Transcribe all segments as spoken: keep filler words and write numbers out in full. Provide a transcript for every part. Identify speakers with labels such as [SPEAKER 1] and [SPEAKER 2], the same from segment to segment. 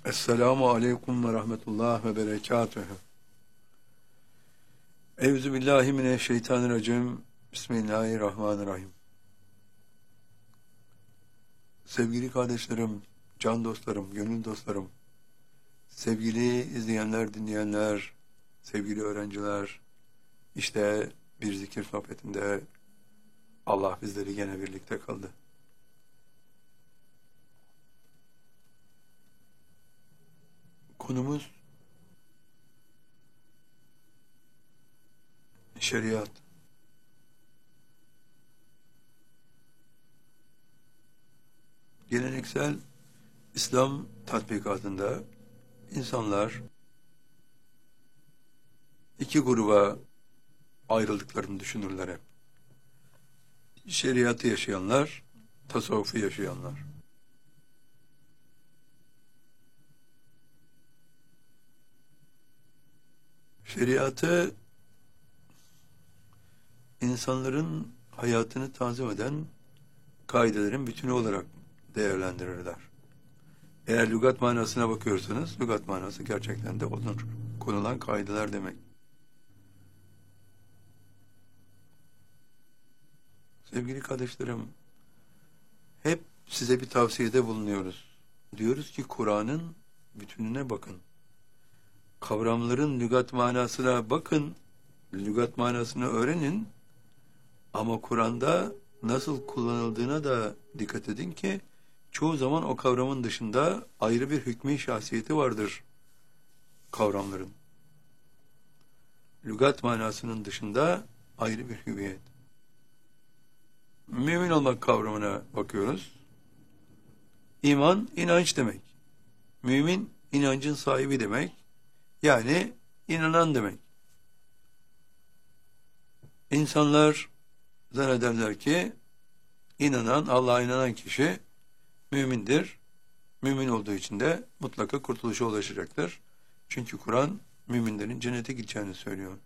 [SPEAKER 1] Esselamu aleyküm ve rahmetullah ve berekatühü. Euzubillahimineşşeytanirracim. Bismillahirrahmanirrahim. Sevgili kardeşlerim, can dostlarım, gönül dostlarım, sevgili izleyenler, dinleyenler, sevgili öğrenciler, işte bir zikir sohbetinde Allah bizleri gene birlikte kıldı. Konumuz şeriat. Geleneksel İslam tatbikatında insanlar iki gruba ayrıldıklarını düşünürler hep. Şeriatı yaşayanlar, tasavvufu yaşayanlar. Şeriatı insanların hayatını tanzim eden kaidelerin bütünü olarak değerlendirirler. Eğer lügat manasına bakıyorsanız, lügat manası gerçekten de onun konulan kaideler demek. Sevgili kardeşlerim, hep size bir tavsiyede bulunuyoruz. Diyoruz ki Kur'an'ın bütününe bakın. Kavramların lügat manasına bakın, lügat manasını öğrenin ama Kur'an'da nasıl kullanıldığına da dikkat edin ki çoğu zaman o kavramın dışında ayrı bir hükmü şahsiyeti vardır kavramların. Lügat manasının dışında ayrı bir hüviyet. Mümin olmak kavramına bakıyoruz. İman, inanç demek. Mümin, inancın sahibi demek. Yani inanan demek. İnsanlar zannederler ki inanan, Allah'a inanan kişi mümindir. Mümin olduğu için de mutlaka kurtuluşa ulaşacaktır. Çünkü Kur'an müminlerin cennete gideceğini söylüyor.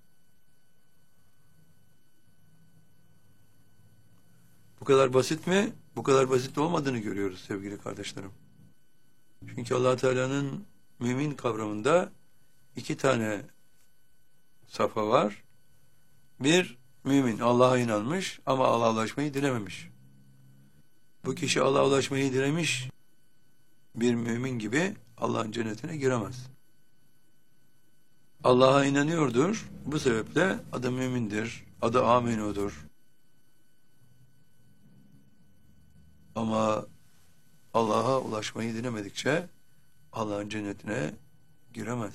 [SPEAKER 1] Bu kadar basit mi? Bu kadar basit olmadığını görüyoruz sevgili kardeşlerim. Çünkü Allah Teala'nın mümin kavramında iki tane safa var. Bir, mümin Allah'a inanmış ama Allah'a ulaşmayı dilememiş. Bu kişi Allah'a ulaşmayı dilemiş bir mümin gibi Allah'ın cennetine giremez. Allah'a inanıyordur. Bu sebeple adı mümindir, adı amenudur. Ama Allah'a ulaşmayı dilemedikçe Allah'ın cennetine giremez.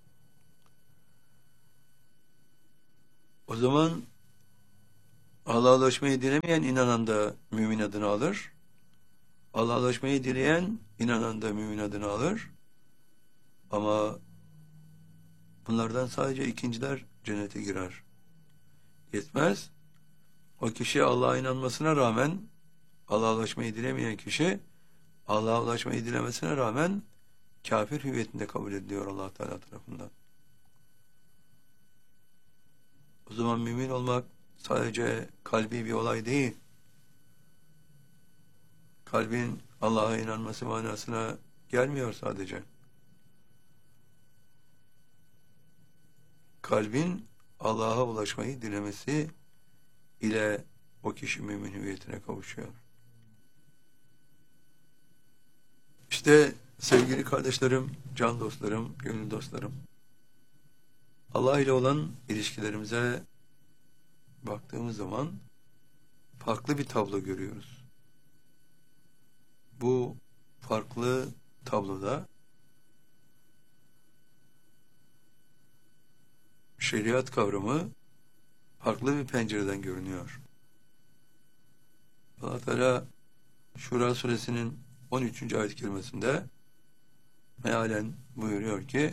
[SPEAKER 1] O zaman Allah'a ulaşmayı dilemeyen inanan da mümin adını alır. Allah'a ulaşmayı dileyen inanan da mümin adını alır. Ama bunlardan sadece ikinciler cennete girer. Yetmez. O kişi Allah'a inanmasına rağmen Allah'a ulaşmayı dilemeyen kişi Allah'a ulaşmayı dilemesine rağmen kafir hüviyetinde kabul ediliyor Allah Teala tarafından. O zaman mümin olmak sadece kalbi bir olay değil. Kalbin Allah'a inanması manasına gelmiyor sadece. Kalbin Allah'a ulaşmayı dilemesi ile o kişi mümin hüviyetine kavuşuyor. İşte sevgili kardeşlerim, can dostlarım, gönül dostlarım, Allah ile olan ilişkilerimize baktığımız zaman farklı bir tablo görüyoruz. Bu farklı tabloda şeriat kavramı farklı bir pencereden görünüyor. Allah Teala Şura suresinin on üçüncü ayet-i kerimesinde mealen buyuruyor ki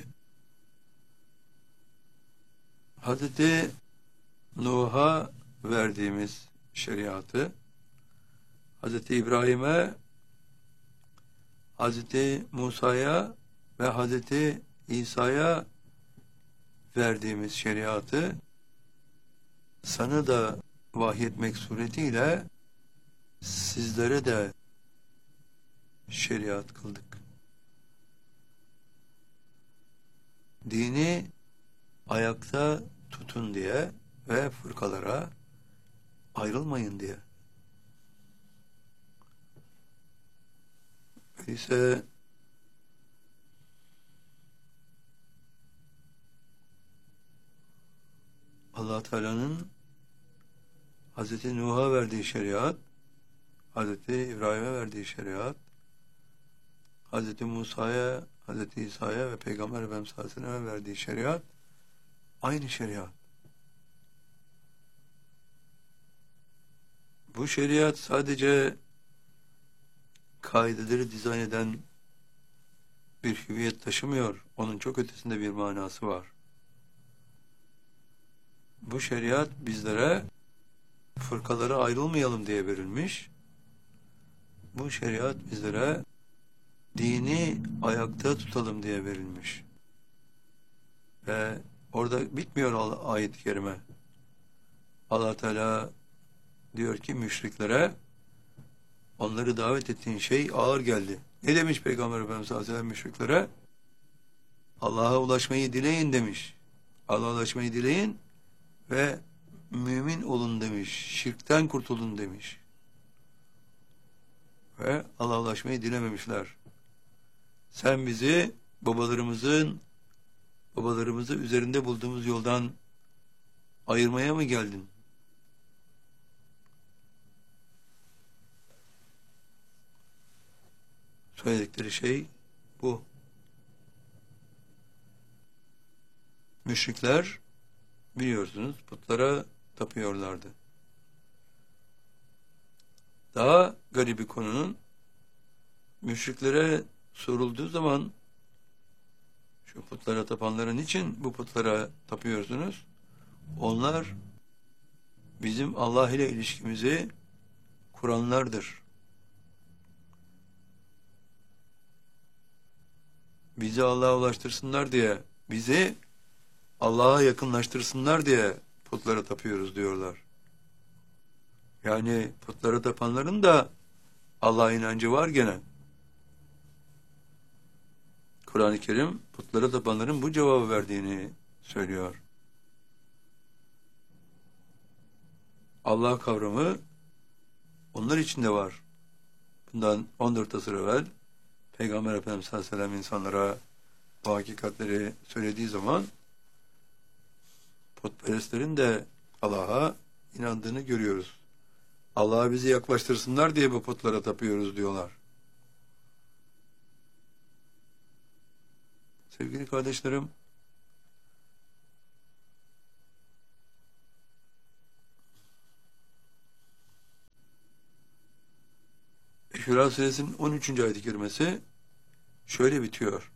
[SPEAKER 1] Hazreti Nuh'a verdiğimiz şeriatı Hazreti İbrahim'e, Hazreti Musa'ya ve Hazreti İsa'ya verdiğimiz şeriatı sana da vahyetmek suretiyle sizlere de şeriat kıldık. dini ayakta tutun diye ve fırkalara ayrılmayın diye. Öyleyse Allah Teala'nın Hazreti Nuh'a verdiği şeriat, Hazreti İbrahim'e verdiği şeriat, Hazreti Musa'ya, Hazreti İsa'ya ve Peygamber Efendimiz sallallahu aleyhi ve sellem'e verdiği şeriat aynı şeriat. Bu şeriat sadece kaideleri dizayn eden bir hüviyet taşımıyor. Onun çok ötesinde bir manası var. Bu şeriat bizlere fırkalara ayrılmayalım diye verilmiş. Bu şeriat bizlere dini ayakta tutalım diye verilmiş. Ve orada bitmiyor ayet-i kerime. Allah Teala diyor ki müşriklere, onları davet ettiğin şey ağır geldi. Ne demiş Peygamber Efendimiz sallallahu aleyhi ve sellem müşriklere? Allah'a ulaşmayı dileyin demiş. Allah'a ulaşmayı dileyin ve mümin olun demiş. Şirkten kurtulun demiş. Ve Allah'a ulaşmayı dilememişler. Sen bizi babalarımızın babalarımızı üzerinde bulduğumuz yoldan ayırmaya mı geldin? Söyledikleri şey bu. Müşrikler biliyorsunuz putlara tapıyorlardı. Daha garibi konunun, müşriklere sorulduğu zaman şu putlara tapanların için bu putlara tapıyorsunuz? Onlar bizim Allah ile ilişkimizi kuranlardır. Bizi Allah'a ulaştırsınlar diye, bizi Allah'a yakınlaştırsınlar diye putlara tapıyoruz diyorlar. Yani putlara tapanların da Allah'a inancı var gene. Kur'an-ı Kerim putlara tapanların bu cevabı verdiğini söylüyor. Allah kavramı onlar içinde var. Bundan on dört asır evvel Peygamber Efendimiz sallallahu aleyhi ve sellem insanlara bu hakikatleri söylediği zaman putperestlerin de Allah'a inandığını görüyoruz. Allah'a bizi yaklaştırsınlar diye bu putlara tapıyoruz diyorlar. Sevgili kardeşlerim, Şura Suresinin on üçüncü ayet-i kerimesi şöyle bitiyor.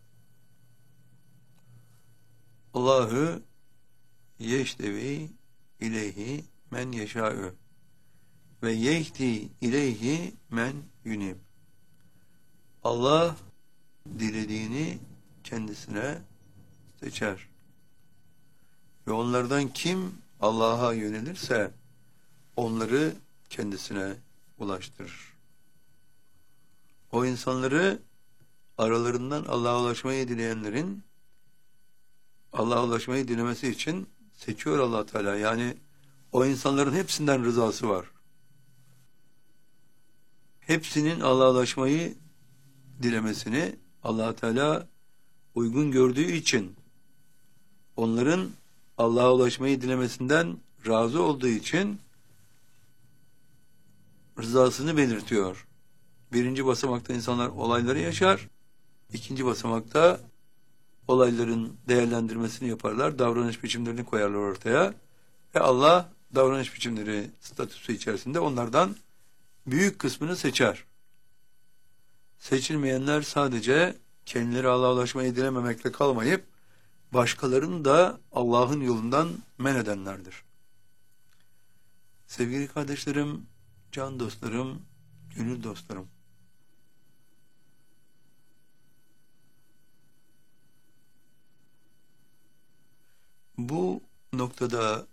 [SPEAKER 1] Allahu yeştevi ileyhi men yeşâ'ü ve yehdi ileyhi men yunib. Allah dilediğini kendisine seçer. Ve onlardan kim Allah'a yönelirse onları kendisine ulaştırır. O insanları aralarından Allah'a ulaşmayı dileyenlerin Allah'a ulaşmayı dilemesi için seçiyor Allah Teala. Yani o insanların hepsinden rızası var. Hepsinin Allah'a ulaşmayı dilemesini Allah Teala uygun gördüğü için, onların Allah'a ulaşmayı dilemesinden razı olduğu için rızasını belirtiyor. Birinci basamakta insanlar olayları yaşar. İkinci basamakta olayların değerlendirmesini yaparlar. Davranış biçimlerini koyarlar ortaya. Ve Allah davranış biçimleri statüsü içerisinde onlardan büyük kısmını seçer. Seçilmeyenler sadece kendileri Allah'a ulaşmayı dilememekle kalmayıp başkalarını da Allah'ın yolundan men edenlerdir. Sevgili kardeşlerim, can dostlarım, gönül dostlarım. Bu noktada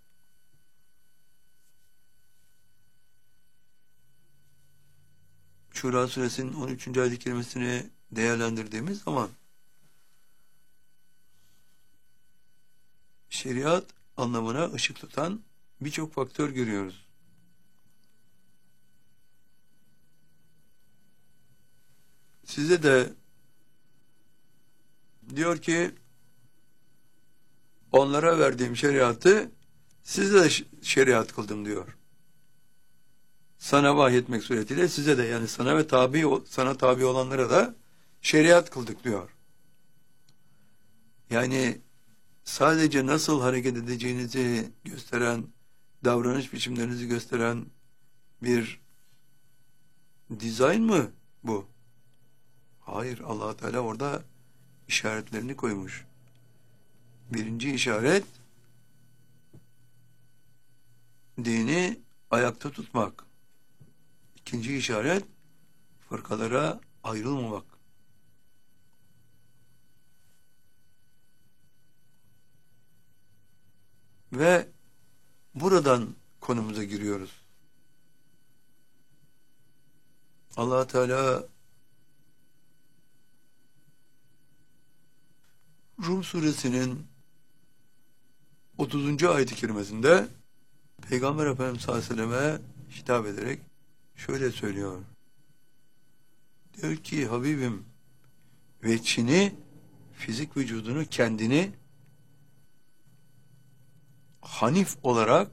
[SPEAKER 1] Şura Suresinin on üçüncü ayet-i kerimesini değerlendirdiğimiz zaman şeriat anlamına ışık tutan birçok faktör görüyoruz. Size de diyor ki onlara verdiğim şeriatı size de şeriat kıldım diyor. Sana vahyetmek suretiyle size de, yani sana ve tabi sana tabi olanlara da şeriat kıldık diyor. Yani sadece nasıl hareket edeceğinizi gösteren, davranış biçimlerinizi gösteren bir dizayn mı bu? Hayır, Allah Teala orada işaretlerini koymuş. Birinci işaret, dini ayakta tutmak. İkinci işaret, fırkalara ayrılmamak. Ve buradan konumuza giriyoruz. Allah Teala Rum suresinin otuzuncu ayet-i kerimesinde Peygamber Efendimiz sallallahu aleyhi ve selleme hitap ederek şöyle söylüyor. Diyor ki Habibim, veçhini, fizik vücudunu, kendini hanif olarak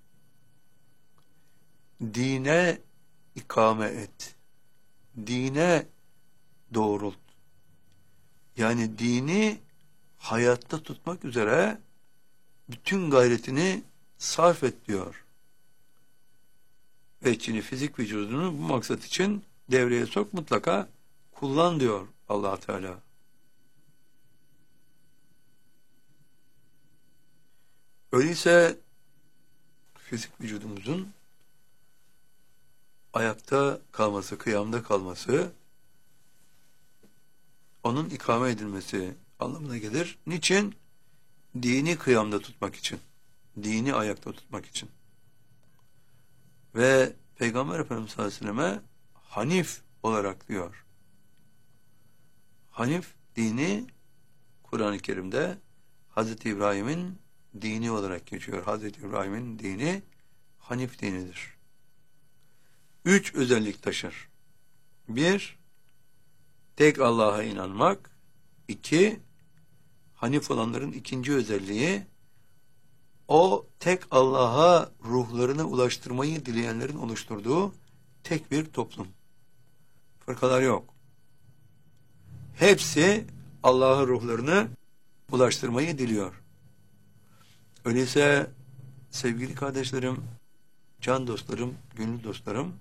[SPEAKER 1] dine ikame et. Dine doğrult. Yani dini hayatta tutmak üzere bütün gayretini sarf et diyor. Veçhini, fizik vücudunu bu maksat için devreye sok, mutlaka kullan diyor Allah Teala. Öyleyse fizik vücudumuzun ayakta kalması, kıyamda kalması, onun ikame edilmesi anlamına gelir. Niçin? Dini kıyamda tutmak için. Dini ayakta tutmak için. Ve Peygamber Efendimiz sallallahu aleyhi ve selleme hanif olarak diyor. Hanif dini Kur'an-ı Kerim'de Hazreti İbrahim'in dini olarak geçiyor. Hazreti İbrahim'in dini hanif dinidir. Üç özellik taşır. Bir, tek Allah'a inanmak. İki, hanif olanların ikinci özelliği, o tek Allah'a ruhlarını ulaştırmayı dileyenlerin oluşturduğu tek bir toplum. Fırkalar yok. Hepsi Allah'a ruhlarını ulaştırmayı diliyor. Öyleyse sevgili kardeşlerim, can dostlarım, gönül dostlarım,